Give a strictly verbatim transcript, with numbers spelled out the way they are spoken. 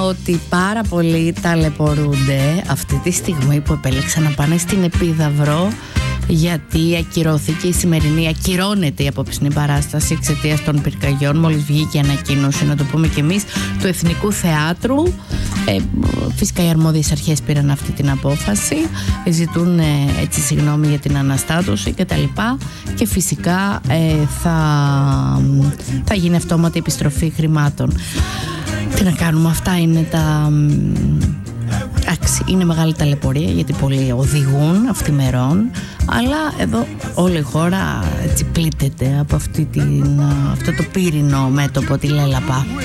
ότι πάρα πολλοί ταλαιπωρούνται αυτή τη στιγμή που επέλεξαν να πάνε στην Επίδαυρο, γιατί ακυρώθηκε η σημερινή, ακυρώνεται η απόψινή παράσταση εξαιτίας των πυρκαγιών. Μόλις βγήκε η ανακοίνωση, να το πούμε και εμείς, του Εθνικού Θεάτρου. Ε, φυσικά οι αρμόδιες αρχές πήραν αυτή την απόφαση, ζητούν ε, έτσι συγγνώμη για την αναστάτωση και τα λοιπά, και φυσικά ε, θα, θα γίνει αυτόματη επιστροφή χρημάτων. Τι να κάνουμε, αυτά είναι τα... Εντάξει, είναι μεγάλη ταλαιπωρία γιατί πολλοί οδηγούν αυθημερών, αλλά εδώ όλη η χώρα έτσι πλήττεται από αυτή την, αυτό το πύρινο μέτωπο, τη λέλαπα.